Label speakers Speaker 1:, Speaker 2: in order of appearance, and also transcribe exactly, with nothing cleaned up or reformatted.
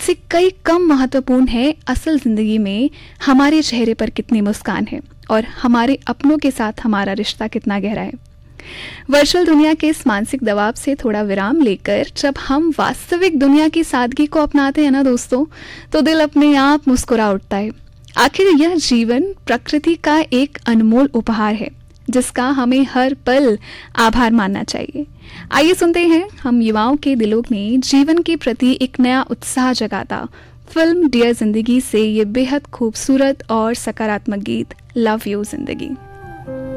Speaker 1: उससे कई कम महत्वपूर्ण है असल ज़िंदगी में हमारे चेहरे पर कितनी मुस्कान है और हमारे अपनों के साथ हमारा रिश्ता कितना गहरा है। वर्चुअल दुनिया के इस मानसिक दबाव से थोड़ा विराम लेकर जब हम वास्तविक दुनिया की सादगी को अपनाते हैं ना दोस्तों, तो दिल अपने आप मुस्कुरा उठता है। आखिर यह जीवन प्रकृति का एक अनमोल उपहार है जिसका हमें हर पल आभार मानना चाहिए। आइए सुनते हैं हम युवाओं के दिलों में जीवन के प्रति एक नया उत्साह जगाता फिल्म डियर जिंदगी से ये बेहद खूबसूरत और सकारात्मक गीत लव यू जिंदगी।